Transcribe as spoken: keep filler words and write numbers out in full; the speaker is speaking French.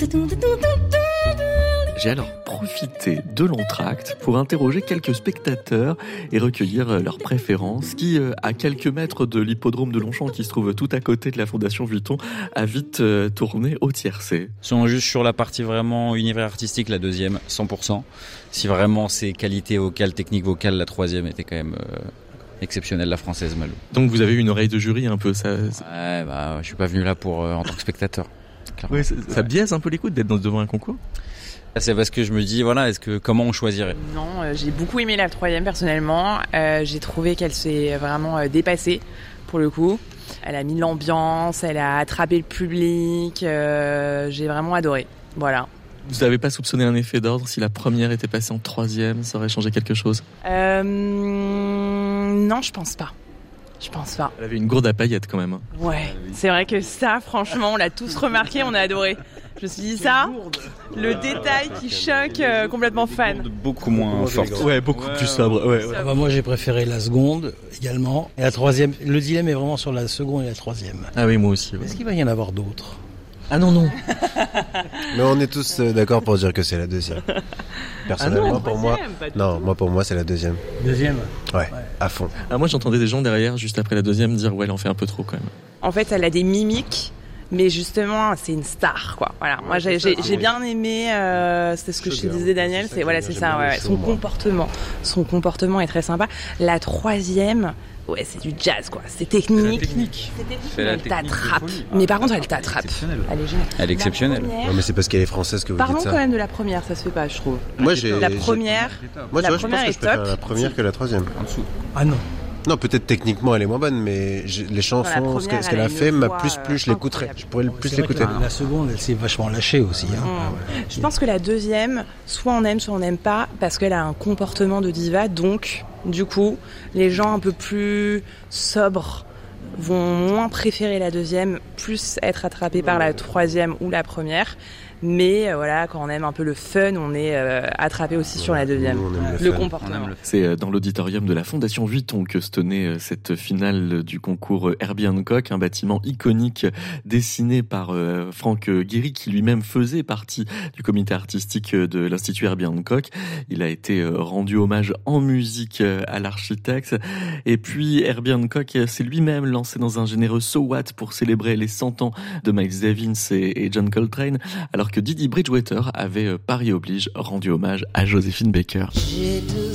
J'ai alors profité de l'entracte pour interroger quelques spectateurs et recueillir leurs préférences qui, à quelques mètres de l'hippodrome de Longchamp qui se trouve tout à côté de la Fondation Vuitton, a vite tourné au tiercé. Sont juste sur la partie vraiment univers artistique, la deuxième, cent pour cent. Si vraiment c'est qualité vocale, technique vocale, la troisième était quand même euh, exceptionnelle, la française Malou. Donc vous avez une oreille de jury un peu, ça. ça... Ouais, bah je suis pas venu là pour euh, en tant que spectateur. Oui, ça, ça biaise un peu l'écoute d'être devant un concours. C'est parce que je me dis, voilà, est-ce que comment on choisirait ? Non, euh, j'ai beaucoup aimé la troisième personnellement. Euh, j'ai trouvé qu'elle s'est vraiment euh, dépassée pour le coup. Elle a mis l'ambiance, elle a attrapé le public. Euh, j'ai vraiment adoré. Voilà. Vous n'avez pas soupçonné un effet d'ordre si la première était passée en troisième, ça aurait changé quelque chose ? euh, Non, je pense pas. Je pense pas. Elle avait une gourde à paillettes quand même. Ouais, c'est vrai que ça, franchement, on l'a tous remarqué, on a adoré. Je me suis dit ça, le détail qui choque, euh, complètement fan. Beaucoup moins forte. Ouais, beaucoup ouais, plus sobre. Ouais, ouais. Ah bah moi j'ai préféré la seconde également. Et la troisième, le dilemme est vraiment sur la seconde et la troisième. Ah oui, moi aussi. Ouais. Est-ce qu'il va y en avoir d'autres ? Ah non, non. Mais on est tous d'accord pour dire que c'est la deuxième. Personnellement, ah non, pour moi, non, moi pour moi c'est la deuxième. Deuxième. Ouais, ouais. À fond. Ah, moi j'entendais des gens derrière, juste après la deuxième, dire ouais, elle en fait un peu trop quand même. En fait, elle a des mimiques. Mais justement, c'est une star, quoi. Voilà. Ouais, moi, j'ai, j'ai, j'ai bien aimé. Euh, c'est ce que je te disais, Daniel. C'est voilà, c'est ça. Ouais, son comportement, son comportement est très sympa. La troisième, ouais, c'est du jazz, quoi. C'est technique. C'est technique. C'est technique. C'est la elle technique t'attrape. Mais par contre, elle t'attrape. Elle est géniale. Elle est exceptionnelle. Première, non, mais c'est parce qu'elle est française que vous parlons dites ça. Parlons quand même de la première. Ça se fait pas, je trouve. Moi, j'ai la première. J'ai... Moi, tu vois, je pense que je préfère la première que la troisième. En dessous. Ah non. Non, peut-être techniquement elle est moins bonne, mais les chansons, première, ce, que, ce qu'elle a, a fait m'a plus plus, je l'écouterais. Je pourrais le plus l'écouter. La seconde, elle s'est vachement lâchée aussi. Hein. Mmh. Ah ouais. Je pense que la deuxième, soit on aime, soit on n'aime pas, parce qu'elle a un comportement de diva. Donc, du coup, les gens un peu plus sobres vont moins préférer la deuxième, plus être attrapés par la troisième ou la première. Mais euh, voilà, quand on aime un peu le fun, on est euh, attrapé aussi sur la deuxième. Le, le comportement. Le... C'est dans l'auditorium de la Fondation Vuitton que se tenait cette finale du concours Herbie Hancock, un bâtiment iconique dessiné par euh, Franck Guéry, qui lui-même faisait partie du comité artistique de l'Institut Herbie Hancock. Il a été euh, rendu hommage en musique à l'architecte. Et puis Herbie Hancock s'est lui-même lancé dans un généreux So What pour célébrer les cent ans de Miles Davis et, et John Coltrane, alors que Didi Bridgewater avait, Paris oblige, rendu hommage à Joséphine Baker.